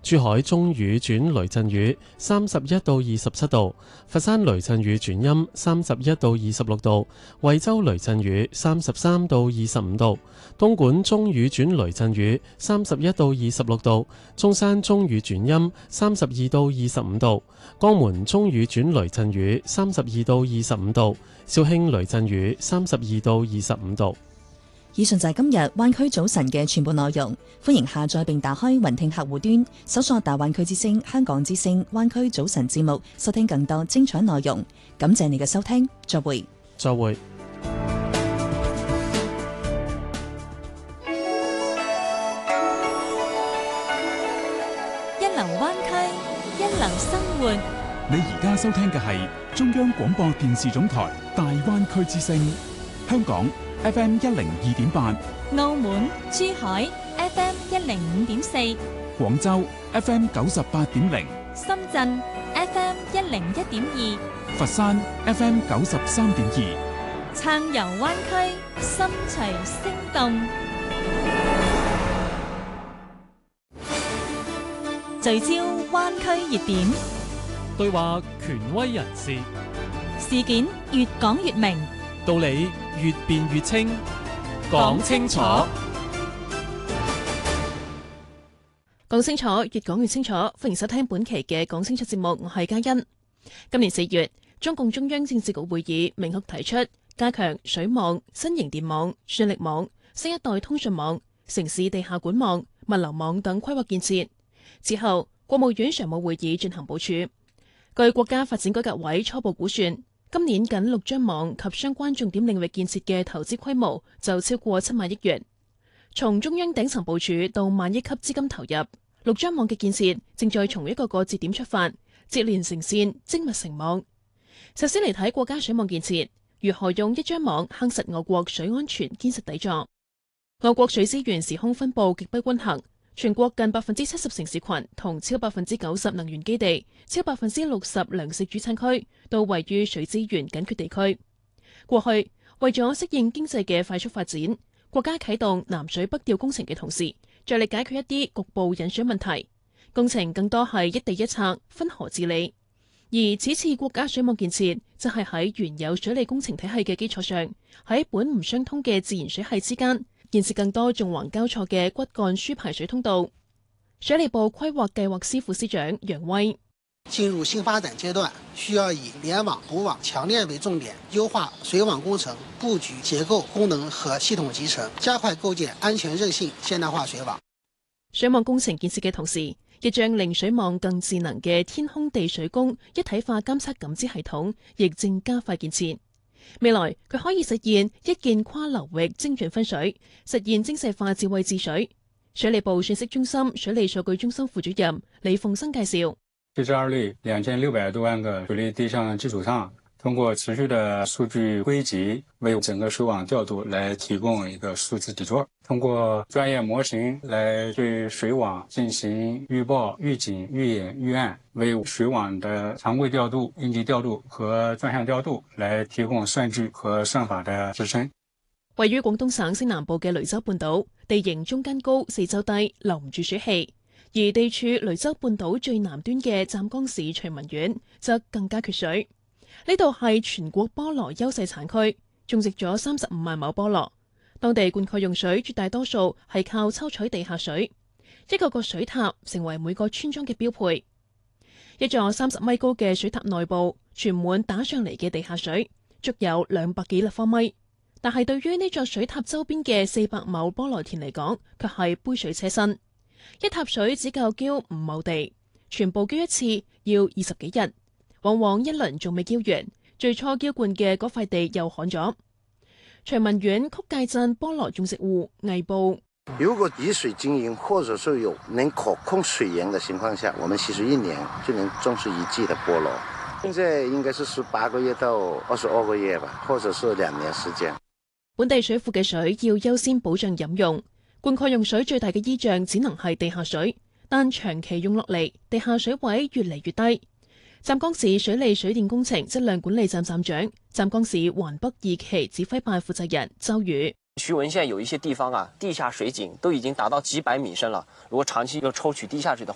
珠海中雨轉雷陣雨31到27度，佛山雷陣雨轉陰31到26度，惠州雷陣雨33到25度，東莞中雨轉雷陣雨31到26度，中山中雨轉陰32到25度，江門中雨轉雷陣雨32到25度，肇慶雷陣雨32到25度。 以上就係今日灣區早晨嘅全部內容，歡迎下載並打開雲聽客戶端，搜索大灣區之聲、香港之聲、灣區早晨節目，收聽更多精彩內容。感謝你嘅收聽，再會。 再會。 一流灣區，一流生活。 你而家收聽嘅係中央廣播電視總台大灣區之聲，香港FM 102.8， 澳門、珠海 FM 105.4， 廣州 FM 98.0， 深圳 FM 101.2， 佛山 FM 93.2， 暢遊灣區，心隨聲動，聚焦灣區熱點， 對話權威人士， 事件越講越明， 道理越辯越清，講清楚。 講清楚，越講越清楚。歡迎收聽本期嘅講清楚節目，我係嘉欣。今年4月，中共中央政治局會議明確提出加強水網、新型電網、算力網、新一代通訊網、城市地下管網、物流網等規劃建設。之後，國務院常務會議進行部署。據國家發展改革委初步估算，今年僅陸張網及相關重點領域建設嘅投資規模就超過7萬億元。從中央頂層部署到萬億級資金投入，陸張網嘅建設正在從一個個節點出發，接連成線，精密成網。首先嚟睇國家水網建設，如何用一張網夯實我國水安全堅實底座。我國水資源時空分佈極不均衡，全國近70%城市群同超90%能源基地、超60%糧食主產區都位於水資源緊缺地區。過去為咗適應經濟嘅快速發展，國家啟動南水北調工程嘅同時，着力解決一啲局部引水問題。工程更多係一地一策、分河治理。而此次國家水網建設，則係喺原有水利工程體系嘅基礎上，喺本唔相通嘅自然水系之間，建設更多縱橫交錯嘅骨幹輸排水通道。水利部規劃計劃司副司長楊威： 進入新發展階段，需要以聯網、補網、強鏈為重點，優化水網工程佈局、結構、功能和系統集成，加快構建安全韌性現代化水網。 水網工程建設嘅同時，一將令水網更智能嘅天空地水工一體化監測感知系統，亦正加快建設。未來佢可以實現一鍵跨流域精準分水，實現精細化智慧治水。水利部信息中心水利數據中心副主任李鳳生介紹： 地質二類2600多萬個水利對象基礎上，通過持續的數據歸集，為整個水網調度來提供一個數字底座。通過專業模型來對水網進行預報、預警、預演、預案，為水網的常規調度、應急調度和專項調度來提供算據和算法的支撐。 位於廣東省西南部嘅雷州半島，地形中間高、四周低，留唔住水氣。而地處雷州半島最南端嘅湛江市徐聞縣則更加缺水。呢度係全國菠蘿優勢產區，種植咗35萬畝菠蘿。當地灌溉用水絕大多數係靠抽取地下水，一個個水塔成為每個村莊嘅標配。一座30米高嘅水塔內部存滿打上嚟嘅地下水，足有200幾立方米。但係對於呢座水塔周邊嘅400畝菠蘿田嚟講，卻係杯水車薪。一塔水只夠澆5畝地，全部澆一次要20幾日，往往一輪仲未澆完，最初澆灌嘅嗰塊地又旱咗。徐聞縣曲界鎮菠蘿種植戶魏部： 如果以水經營，或者是有能可控水源的情況下，我們其實1年就能種出1季的菠蘿。現在應該是18個月到22個月吧，或者是2年時間。 本地水庫嘅水要優先保障飲用，灌溉用水最大嘅依仗只能係地下水，但長期用落嚟，地下水位越嚟越低。湛江市水利水電工程質量管理站站長、湛江市環北2期指揮辦負責人周宇： 徐聞縣有一些地方啊，地下水井都已經達到幾百米深了。如果長期要抽取地下水的